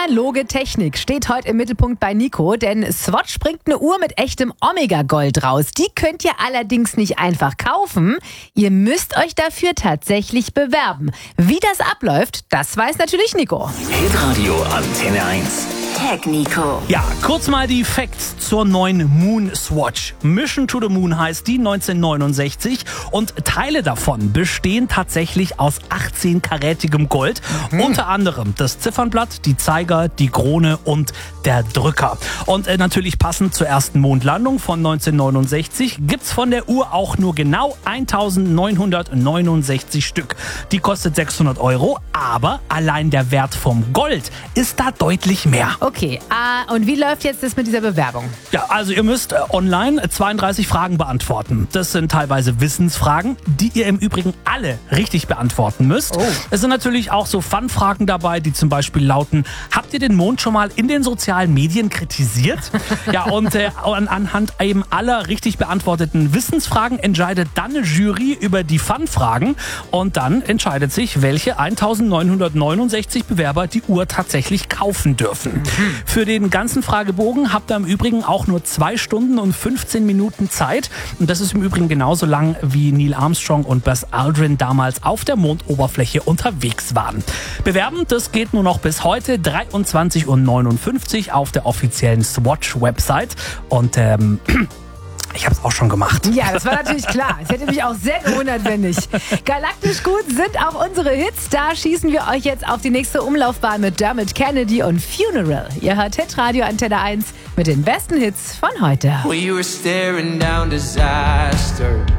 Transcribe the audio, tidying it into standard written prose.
Analoge Technik steht heute im Mittelpunkt bei Nico, denn Swatch bringt eine Uhr mit echtem Omega-Gold raus. Die könnt ihr allerdings nicht einfach kaufen. Ihr müsst euch dafür tatsächlich bewerben. Wie das abläuft, das weiß natürlich Nico. Hitradio Antenne 1. Tag Nico. Ja, kurz mal die Facts zur neuen Moon Swatch. Mission to the Moon heißt die, 1969, und Teile davon bestehen tatsächlich aus 18-karätigem Gold. Unter anderem das Ziffernblatt, die Zeiger, die Krone und der Drücker. Und natürlich passend zur ersten Mondlandung von 1969 gibt's von der Uhr auch nur genau 1969 Stück. Die kostet 600 €, aber allein der Wert vom Gold ist da deutlich mehr. Okay, und wie läuft jetzt das mit dieser Bewerbung? Ja, also ihr müsst online 32 Fragen beantworten. Das sind teilweise Wissensfragen, die ihr im Übrigen alle richtig beantworten müsst. Oh. Es sind natürlich auch so Fun-Fragen dabei, die zum Beispiel lauten: Habt ihr den Mond schon mal in den sozialen Medien kritisiert? Ja, und anhand eben aller richtig beantworteten Wissensfragen entscheidet dann eine Jury über die Fun-Fragen und dann entscheidet sich, welche 1969 Bewerber die Uhr tatsächlich kaufen dürfen. Für den ganzen Fragebogen habt ihr im Übrigen auch nur 2 Stunden und 15 Minuten Zeit. Und das ist im Übrigen genauso lang, wie Neil Armstrong und Buzz Aldrin damals auf der Mondoberfläche unterwegs waren. Bewerben, das geht nur noch bis heute, 23:59 Uhr auf der offiziellen Swatch-Website. Und ich habe es auch schon gemacht. Ja, das war natürlich klar. Es hätte mich auch sehr gewundert, wenn nicht. Galaktisch gut sind auch unsere Hits. Da schießen wir euch jetzt auf die nächste Umlaufbahn mit Dermot Kennedy und Funeral. Ihr hört Hitradio Antenne 1 mit den besten Hits von heute. We were staring down disaster.